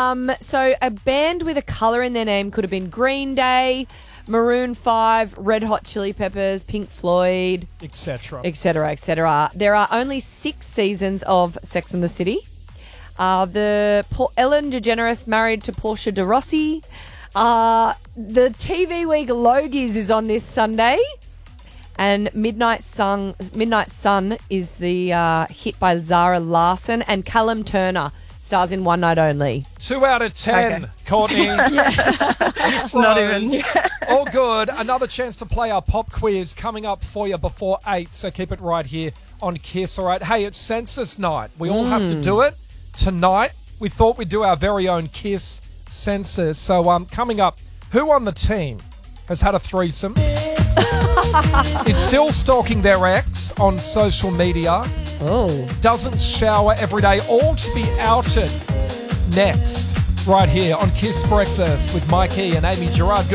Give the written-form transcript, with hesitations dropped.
So a band with a colour in their name could have been Green Day, Maroon 5, Red Hot Chili Peppers, Pink Floyd, etc. etc., etc. There are only 6 seasons of Sex and the City. Ellen DeGeneres married to Portia de Rossi. The TV Week Logies is on this Sunday. And Midnight Sun is the hit by Zara Larsson, and Callum Turner stars in One Night Only. 2 out of 10, okay. Courtney. You froze. Not even. All good. Another chance to play our pop quiz coming up for you before 8, so keep it right here on Kiss, all right? Hey, it's Census Night. We all have to do it tonight. We thought we'd do our very own Kiss census. So coming up, who on the team has had a threesome? Is still stalking their ex on social media. Oh. Doesn't shower every day. All to be outed next, right here on Kiss Breakfast with Mikey and Amy Gerard.